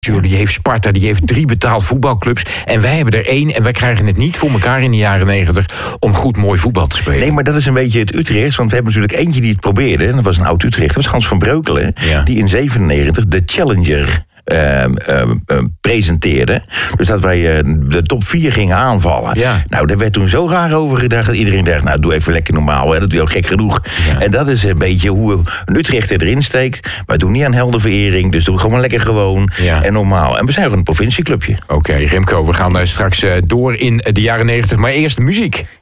Die heeft Sparta, die heeft 3 betaald voetbalclubs. En wij hebben er 1 en wij krijgen het niet voor elkaar in de jaren 90... om goed mooi voetbal te spelen. Nee, maar dat is een beetje het Utrecht. Want we hebben natuurlijk eentje die het probeerde. En dat was een oud Utrecht. Dat was Hans van Breukelen. Ja. Die in 97 de Challenger presenteerde. Dus dat wij de top 4 gingen aanvallen. Ja. Nou, daar werd toen zo raar over gedacht. Dat iedereen dacht, nou, doe even lekker normaal. Hè. Dat doe je ook gek genoeg. Ja. En dat is een beetje hoe een Utrechter erin steekt. Wij doen niet aan heldenverering. Dus doen we gewoon lekker gewoon en normaal. En we zijn ook een provincieclubje. Oké, Remco, we gaan straks door in de jaren 90. Maar eerst muziek.